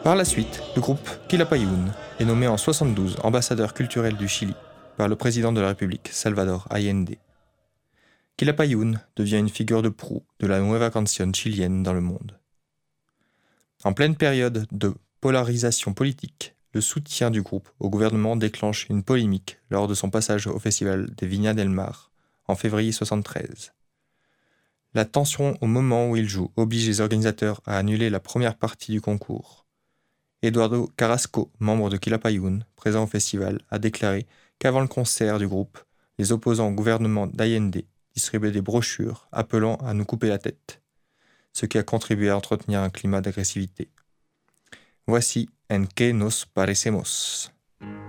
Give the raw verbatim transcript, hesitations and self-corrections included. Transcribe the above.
Par la suite, le groupe Quilapayún est nommé en soixante-douze ambassadeur culturel du Chili par le président de la République, Salvador Allende. Quilapayún devient une figure de proue de la nueva canción chilienne dans le monde. En pleine période de polarisation politique, le soutien du groupe au gouvernement déclenche une polémique lors de son passage au festival de Viña del Mar en février soixante-treize. La tension au moment où il joue oblige les organisateurs à annuler la première partie du concours. Eduardo Carrasco, membre de Quilapayún, présent au festival, a déclaré qu'avant le concert du groupe, les opposants au gouvernement d'Allende distribuaient des brochures appelant à nous couper la tête, ce qui a contribué à entretenir un climat d'agressivité. Voici En que nos parecemos.